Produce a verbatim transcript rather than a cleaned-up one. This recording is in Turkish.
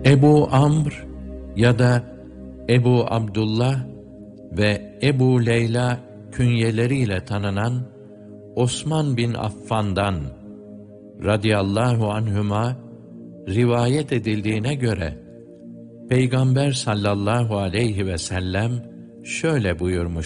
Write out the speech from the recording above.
Ebu Amr ya da Ebu Abdullah ve Ebu Leyla künyeleriyle tanınan Osman bin Affan'dan radıyallahu anhüma rivayet edildiğine göre Peygamber sallallahu aleyhi ve sellem şöyle buyurmuş: